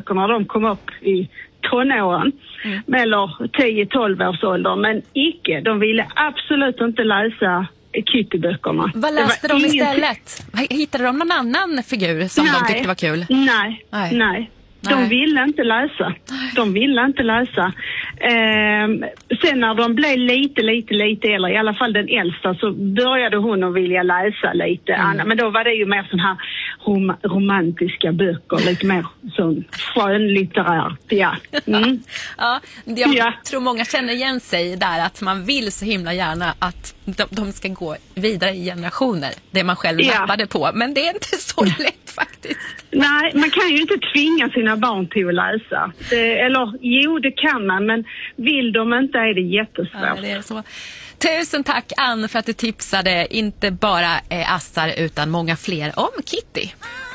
Kitty-böckerna, de kom upp i tonåren. Eller 10-12 års ålder. Men icke, de ville absolut inte läsa Kitty-böckerna. Vad läste de istället? Hittade de någon annan figur som de tyckte var kul? Nej. De ville inte läsa. Sen när de blev lite äldre, i alla fall den äldsta, så började hon att vilja läsa lite annat. Men då var det ju mer sån här romantiska böcker, lite mer sån skönlitterärt. Ja. Jag tror många känner igen sig där, att man vill så himla gärna att de ska gå vidare i generationer, det man själv lappade på. Men det är inte så lätt faktiskt. Nej, man kan ju inte tvinga sina barn till att läsa. Det kan man, men vill de inte är det jättesvårt. Ja, det är så. Tusen tack Ann för att du tipsade inte bara Assar utan många fler om Kitty.